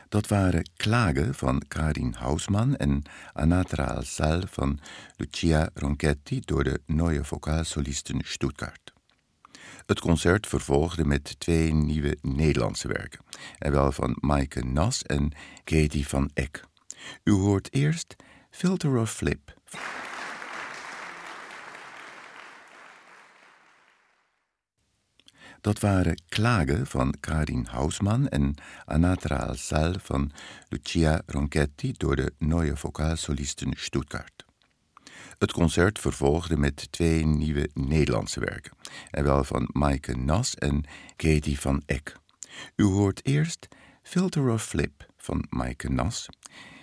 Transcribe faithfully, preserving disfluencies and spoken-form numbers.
Dat waren Klagen van Karin Hausmann en Anatra al Sal van Lucia Ronchetti door de Neue Vokalsolisten Stuttgart. Het concert vervolgde met twee nieuwe Nederlandse werken, en wel van Maaike Nas en Katie van Eck. U hoort eerst Filter of Flip. Dat waren Klagen van Karin Hausmann en Anatra al Sal van Lucia Ronchetti door de Neue Vokalsolisten Stuttgart. Het concert vervolgde met twee nieuwe Nederlandse werken, en wel van Maaike Nas en Katie van Eck. U hoort eerst Filter of Flip van Maaike Nas